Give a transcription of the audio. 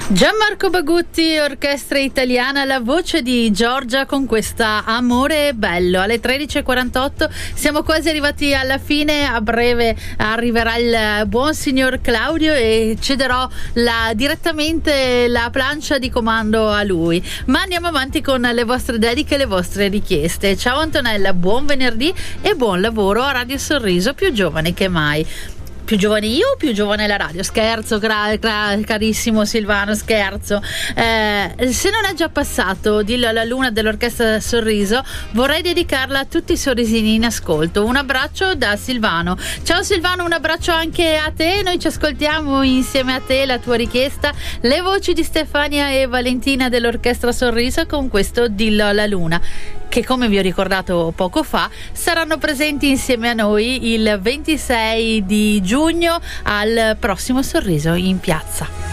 Gianmarco Bagutti, orchestra italiana, la voce di Giorgia con questa Amore Bello. Alle 13.48 siamo quasi arrivati alla fine, a breve arriverà il buon signor Claudio e cederò direttamente la plancia di comando a lui. Ma andiamo avanti con le vostre dediche e le vostre richieste. Ciao Antonella, buon venerdì e buon lavoro a Radio Sorriso, più giovane che mai. Più giovane io o più giovane la radio? Scherzo, carissimo Silvano, scherzo. Se non è già passato, dillo alla luna dell'orchestra Sorriso, vorrei dedicarla a tutti i sorrisini in ascolto. Un abbraccio da Silvano. Ciao Silvano, un abbraccio anche a te. Noi ci ascoltiamo insieme a te la tua richiesta, le voci di Stefania e Valentina dell'orchestra Sorriso con questo Dillo alla luna, che come vi ho ricordato poco fa saranno presenti insieme a noi il 26 di giugno al prossimo Sorriso in piazza.